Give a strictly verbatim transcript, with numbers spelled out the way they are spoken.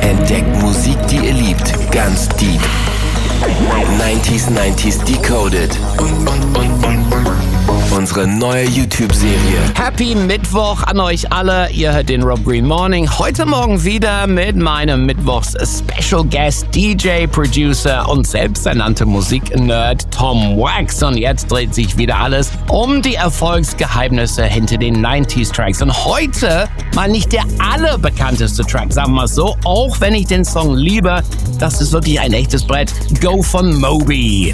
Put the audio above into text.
Entdeckt Musik, die ihr liebt, ganz deep. neunziger neunzig Decoded. Unsere neue YouTube-Serie. Happy Mittwoch an euch alle. Ihr hört den Rob Green Morning. Heute Morgen wieder mit meinem Mittwochs-Special Guest, D J, Producer und selbsternannte Musik-Nerd Tom Wax. Und jetzt dreht sich wieder alles um die Erfolgsgeheimnisse hinter den neunziger Tracks. Und heute mal nicht der allerbekannteste Track, sagen wir mal so, auch wenn ich den Song liebe. Das ist wirklich ein echtes Brett. Go von Moby.